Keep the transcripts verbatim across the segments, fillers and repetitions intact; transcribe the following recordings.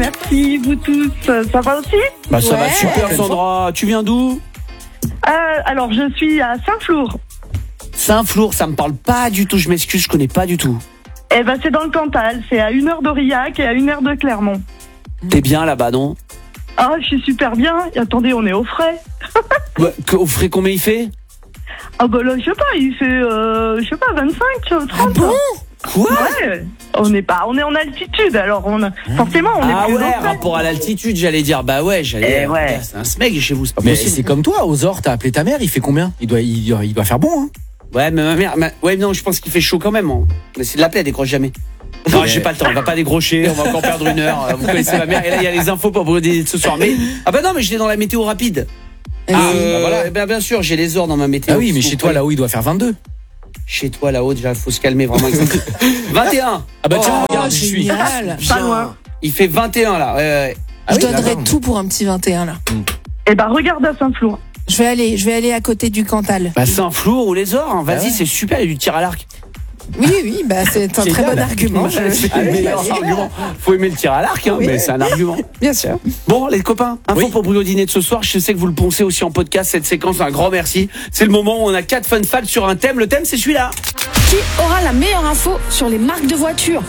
Merci, vous tous. Ça va aussi? Bah ça Ouais. va super Sandra. Tu viens d'où? euh, Alors, je suis à Saint-Flour. Saint-Flour, ça me parle pas du tout, je m'excuse, je connais pas du tout. Eh ben, c'est dans le Cantal. C'est à une heure d'Aurillac et à une heure de Clermont. T'es bien là-bas, non? Ah, je suis super bien. Et attendez, on est au frais. Ouais, que- au frais combien il fait? Ah bah là, je sais pas, il fait, euh, je sais pas, vingt-cinq, trente. bon Quoi? Ouais. On est pas, on est en altitude, alors on a, forcément, on est Ah plus ouais, au frais. rapport à l'altitude, j'allais dire, bah ouais, j'allais Eh ouais. C'est un smeg chez vous, c'est pas Mais possible. c'est comme toi, aux Ors, t'as appelé ta mère, il fait combien? Il doit, il, doit, il doit faire bon, hein? Ouais, mais ma mère, ma- ouais, non, je pense qu'il fait chaud quand même. Hein. Mais c'est de l'appeler, elle décroche jamais. Non, j'ai pas le temps, on va pas décrocher, on va encore perdre une heure. Vous connaissez ma mère, et là, il y a les infos pour brûler ce soir. Mais, ah bah non, mais j'étais dans la météo rapide. Ah, Euh, bah voilà. eh ben, bien sûr, j'ai les heures dans ma météo. Ah oui, mais Vous chez toi, croyez- là-haut, il doit faire vingt-deux. Chez toi, là-haut, déjà, faut se calmer vraiment. vingt et un. Ah bah tiens, Oh, regarde, j'y suis. génial. Pas loin. Il fait vingt et un, là. Ouais, ouais. Ah Je oui, donnerais là-bas. tout pour un petit vingt et un là. Eh ben, regarde à Saint-Flour. Je vais aller, je vais aller à côté du Cantal. Bah, Saint-Flour ou les ors, hein. Vas-y, Ah ouais. c'est super, il y a du tir à l'arc. Oui, oui, bah c'est un C'est très bien, bon là. argument. je- C'est je le vais y meilleur aller. argument. Faut aimer le tir à l'arc, hein, Oui. mais c'est un argument. Bien sûr. Bon, les copains, info Oui. pour Bruno Dîner de ce soir. Je sais que vous le poncez aussi en podcast, cette séquence. Un grand merci. C'est le moment où on a quatre fun facts sur un thème. Le thème, c'est celui-là. Qui aura la meilleure info sur les marques de voitures?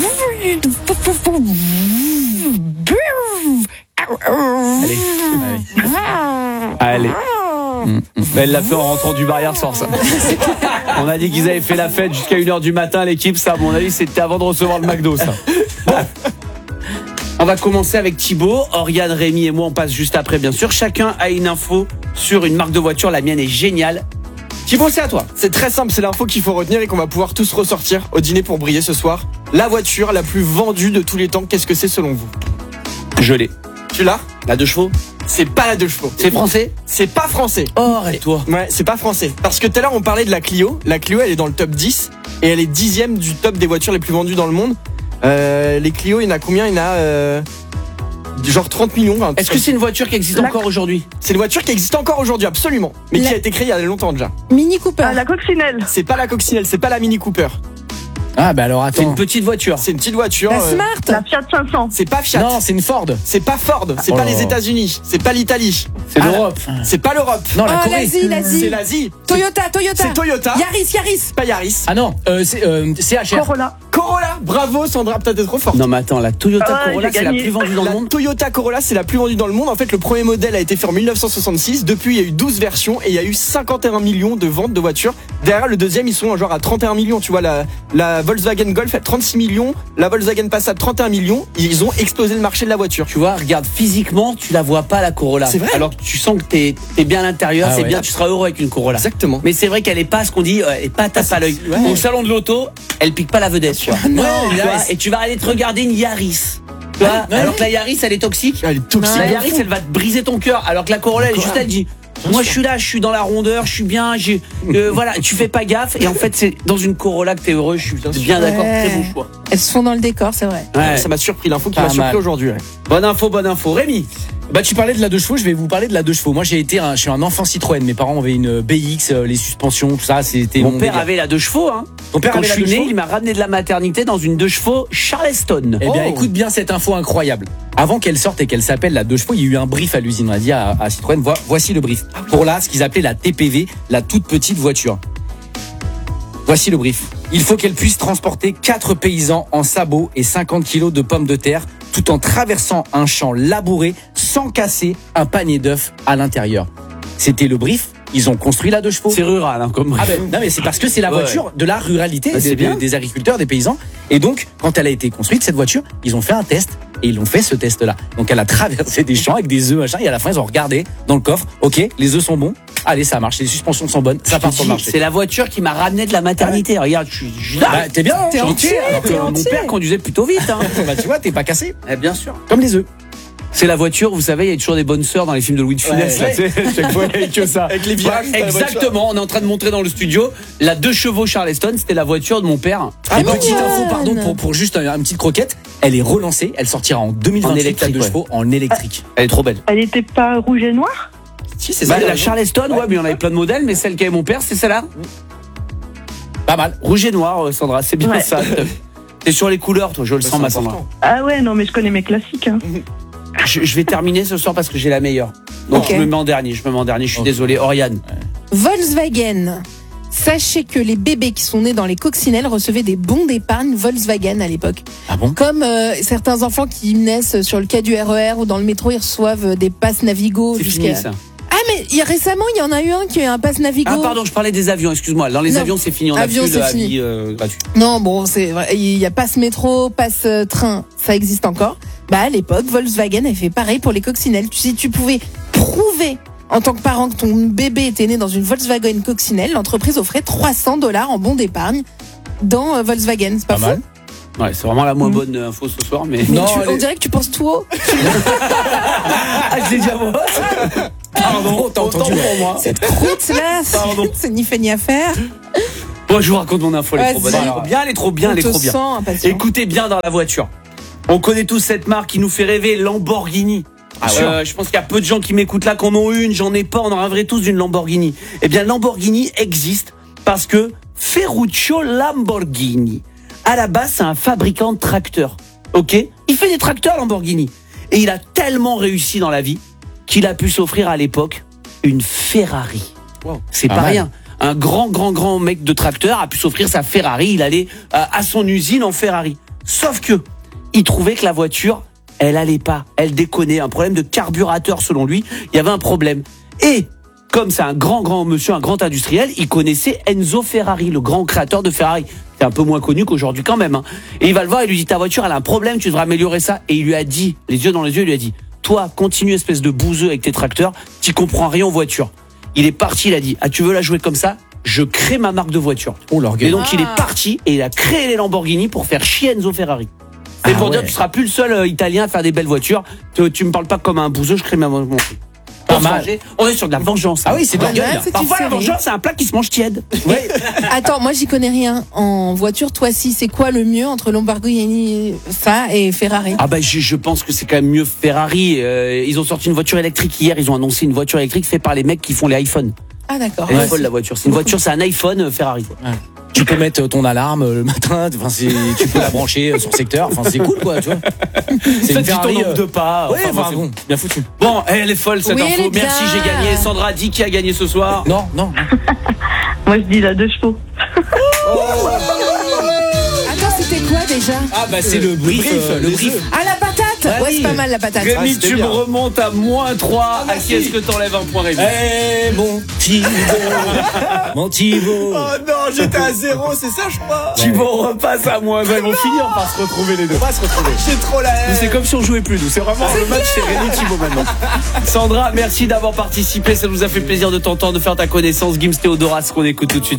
Allez. Allez. Elle l'a fait en rentrant du bar hier soir, ça. On a dit qu'ils avaient fait la fête jusqu'à une heure du matin, l'équipe. Ça, à mon avis, c'était avant de recevoir le McDo, ça. Bon. On va commencer avec Thibaut. Oriane, Rémi et moi, on passe juste après, bien sûr. Chacun a une info sur une marque de voiture. La mienne est géniale. Thibaut, c'est à toi. C'est très simple, c'est l'info qu'il faut retenir et qu'on va pouvoir tous ressortir au dîner pour briller ce soir. La voiture la plus vendue de tous les temps, qu'est-ce que c'est selon vous? Je l'ai. Tu l'as? La deux chevaux. C'est pas la deux chevaux. C'est français? C'est pas français. Oh, arrête-toi. Ouais, c'est pas français. Parce que tout à l'heure, on parlait de la Clio. La Clio, elle est dans le top dix et elle est dixième du top des voitures les plus vendues dans le monde. Euh, les Clio, il y en a combien? Il y en a euh, genre trente millions. Enfin, Est-ce que c'est une voiture qui existe La- encore aujourd'hui? c'est une voiture qui existe encore aujourd'hui, absolument. Mais La- qui a été créée il y a longtemps déjà. Mini Cooper. Ah, la coccinelle. C'est pas la coccinelle, c'est pas la Mini Cooper. Ah bah alors C'est une attends. petite voiture. C'est une petite voiture. La euh, Smart. La Fiat cinq cents. c'est pas Fiat. Non, c'est une Ford. C'est pas Ford, c'est Oh pas là les là. États-Unis, c'est pas l'Italie, C'est Ah, l'Europe. c'est pas l'Europe. Non, la Oh, Corée. l'Asie, C'est l'Asie. l'Asie. Toyota, Toyota. C'est Toyota. Yaris, Yaris. Pas Yaris. Ah non, euh, c'est euh, C H R. Corolla. Corolla. Bravo Sandra, peut-être t'es trop forte. Non, mais attends, la Toyota Ah ouais, Corolla, j'ai c'est la gagné. plus vendue dans le La monde. Toyota Corolla, c'est la plus vendue dans le monde. En fait, le premier modèle a été fait en mille neuf cent soixante-six. Depuis, il y a eu douze versions et il y a eu cinquante et un millions de ventes de voitures. Derrière, le deuxième, ils sont genre à trente et un millions. Tu vois, la, la Volkswagen Golf à trente-six millions, la Volkswagen Passat trente et un millions. Ils ont explosé le marché de la voiture. Tu vois, regarde, physiquement, tu la vois pas, la Corolla. C'est vrai. Alors que tu sens que t'es es bien à l'intérieur, Ah c'est ouais. bien, tu seras heureux avec une Corolla. Exactement. Mais c'est vrai qu'elle est pas ce qu'on dit, euh, elle est pas tape à l'œil. Ouais. Au salon de l'auto, elle pique pas la vedette, tu vois. Non. Tu vois, et tu vas aller te regarder une Yaris. Tu vois, Ouais. alors que la Yaris, elle est toxique. Elle est toxique. La Yaris, elle va te briser ton cœur. Alors que la Corolla, elle est juste, elle dit. Moi, je suis là, je suis dans la rondeur, je suis bien, j'ai, euh, voilà, tu fais pas gaffe. Et en fait, c'est dans une Corolla que t'es heureux. Je suis bien d'accord, très bon choix. Elles se font dans le décor, c'est vrai. Ouais. Ça m'a surpris, l'info qui Pas m'a surpris mal. aujourd'hui. ouais. Bonne info, bonne info. Rémi. Bah tu parlais de la deux chevaux, je vais vous parler de la deux chevaux. Moi j'ai été un, je suis un enfant Citroën. Mes parents avaient une B X, euh, les suspensions, tout ça, c'était Mon mon père délire. avait la deux chevaux, hein. Ton père Quand avait je la suis deux né, chevaux il m'a ramené de la maternité dans une deux chevaux Charleston. Eh bien, Oh. écoute bien cette info incroyable. Avant qu'elle sorte et qu'elle s'appelle la deux chevaux, il y a eu un brief à l'usine. On a dit à, à Citroën, vo- voici le brief. Pour là, ce qu'ils appelaient la T P V, la toute petite voiture. Voici le brief. Il faut qu'elle puisse transporter quatre paysans en sabots et cinquante kilos de pommes de terre, tout en traversant un champ labouré sans casser un panier d'œufs à l'intérieur. C'était le brief. Ils ont construit la deux chevaux. C'est rural, hein, comme. Ah ben, non mais c'est parce que c'est la Ouais. voiture de la ruralité, Bah, c'est des, bien. des agriculteurs, des paysans. Et donc, quand elle a été construite, cette voiture, ils ont fait un test et ils ont fait ce test-là. Donc elle a traversé des champs avec des œufs, machin, et à la fin ils ont regardé dans le coffre. Ok, les œufs sont bons. Allez, ça marche. Les suspensions sont bonnes. Ça Je part te sur le dis, marché. c'est la voiture qui m'a ramené de la maternité. Regarde, je suis. je- Bah, t'es bien, hein, T'es gentil. entier, Alors que t'es mon Mon entier. père conduisait plutôt vite, hein. bah, tu vois, t'es pas cassé. Eh, bien sûr. Comme les œufs. C'est la voiture, vous savez, il y a toujours des bonnes sœurs dans les films de Louis de Funès. Ouais. là, tu sais, chaque fois, il y a que ça. Avec les Voilà, virages dans la voiture. exactement, on est en train de montrer dans le studio la deux chevaux Charleston, c'était la voiture de mon père. Et petite mignonne. info, pardon, pour, pour juste un, un petite croquette. Elle est relancée. Elle sortira en deux mille vingt-huit, la électrique, deux ouais. chevaux, en électrique. Elle est trop belle. Elle était pas rouge et noire? Si, c'est Bah, ça. la Charleston, ouais, mais on avait plein de modèles, mais celle qu'avait mon père, c'est celle-là. Pas mal. Rouge et noir, euh, Sandra, c'est bien Ouais. ça. T'es sur les couleurs, toi, je le sens, ma Sandra. Ah ouais, non, mais je connais mes classiques. Hein. Je, je vais terminer ce soir parce que j'ai la meilleure. Donc Ok. je me mets en dernier, je me mets en dernier, je suis Ok. désolé. Oriane. Volkswagen. Sachez que les bébés qui sont nés dans les coccinelles recevaient des bons d'épargne Volkswagen à l'époque. Ah bon? Comme euh, certains enfants qui naissent sur le quai du R E R ou dans le métro, ils reçoivent des passes Navigo. C'est jusqu'à- fini ça. Ah mais il y a, récemment, il y en a eu un qui a eu un passe Navigo. Ah pardon, je parlais des avions, excuse-moi. Dans les Non. avions, c'est fini, on a Avion, plus de c'est fini. avis euh, gratuit. Non, bon, c'est vrai. Il y a passe métro, passe euh, train, ça existe encore. Bah à l'époque, Volkswagen avait fait pareil pour les coccinelles. Tu sais, tu pouvais prouver en tant que parent que ton bébé était né dans une Volkswagen coccinelle. L'entreprise offrait trois cents dollars en bon d'épargne dans euh, Volkswagen. C'est pas, Pas fou. mal. Ouais, c'est vraiment la moins Mm. bonne euh, info ce soir, mais. Mais Non, tu- elle on est- dirait que tu penses tout haut. Ah, je l'ai dit à moi. Pardon, t'as Autant entendu. pour moi. Cette croûte là, Pardon. c'est ni fait ni à faire. Bon, je vous raconte mon info, elle est trop bonne. Vas-y. Elle est trop bien, elle est trop bien, On elle est te trop bien. sent impatient. Écoutez bien dans la voiture. On connaît tous cette marque qui nous fait rêver, Lamborghini. Ah ouais. Euh, je pense qu'il y a peu de gens qui m'écoutent là qui en ont une, j'en ai pas, on en rêverait tous d'une Lamborghini. Eh bien, Lamborghini existe parce que Ferruccio Lamborghini, à la base, c'est un fabricant de tracteurs. Ok? Il fait des tracteurs, Lamborghini. Et il a tellement réussi dans la vie qu'il a pu s'offrir à l'époque une Ferrari. Wow. C'est Pas pas mal. rien. Un grand, grand, grand mec de tracteur a pu s'offrir sa Ferrari. Il allait euh, à son usine en Ferrari. Sauf que il trouvait que la voiture, elle allait pas. Elle déconnait. Un problème de carburateur, selon lui. Il y avait un problème. Et comme c'est un grand, grand monsieur, un grand industriel, il connaissait Enzo Ferrari, le grand créateur de Ferrari. C'est un peu moins connu qu'aujourd'hui quand même. Hein. Et il va le voir et lui dit, ta voiture, elle a un problème, tu devrais améliorer ça. Et il lui a dit, les yeux dans les yeux, il lui a dit, toi, continue espèce de bouseux avec tes tracteurs, tu comprends rien aux voitures. Il est parti, il a dit, ah tu veux la jouer comme ça? Je crée ma marque de voiture. Oh, l'orgueil. Et donc il Ah. est parti et il a créé les Lamborghini pour faire chier Enzo Ferrari. C'est Ah pour dire ouais. que tu seras plus le seul euh, Italien à faire des belles voitures. Tu, tu me parles pas comme un bouseux, je crée ma mon truc. Pas Pour se mal. venger, on est sur de la vengeance. Ah oui, c'est de Ouais, l'orgueil. ouais, là. c'est une Parfois la série. vengeance c'est un plat qui se mange tiède. Ouais. Attends, moi j'y connais rien en voiture. Toi, si, c'est quoi le mieux entre Lamborghini, ça et Ferrari? Ah bah je, je pense que c'est quand même mieux Ferrari. Euh, ils ont sorti une voiture électrique hier. Ils ont annoncé une voiture électrique faite par les mecs qui font les iPhones. Ah d'accord. Elle est Ouais, folle c'est- la voiture. C'est une voiture, c'est un iPhone euh, Ferrari. Tu peux mettre ton alarme euh, le matin, enfin, c'est- tu peux la brancher euh, sur secteur, enfin, c'est cool quoi, tu vois. C'est Ça une dit ton Ferrari. nombre euh, de pas. Ouais, Enfin, enfin, c'est- bon, bien foutu. Bon, elle est folle cette Oui, elle info. est Merci, bien. j'ai gagné. Sandra dit qui a gagné ce soir. Non, non. Moi, je dis la deux chevaux. Attends, c'était quoi déjà? Ah bah c'est le brief, euh, le brief. Ah la patate. Ah Ouais, oui. c'est pas mal la patate. Rémi, c'était tu me bien. remontes à moins trois. Ah, à qui est-ce que t'enlèves un point, Rémi? Eh mon Thibaut, mon Thibaut. Oh non, j'étais à zéro, c'est ça, je crois. Thibaut repasse à moins un. Ils vont finir par se retrouver les deux. On va se retrouver. J'ai trop la haine. C'est comme si on jouait plus, nous. C'est vraiment le match, c'est Rémi Thibaut maintenant. Sandra, merci d'avoir participé. Ça nous a fait plaisir de t'entendre, de faire ta connaissance. Gims Théodoras, qu'on écoute tout de suite.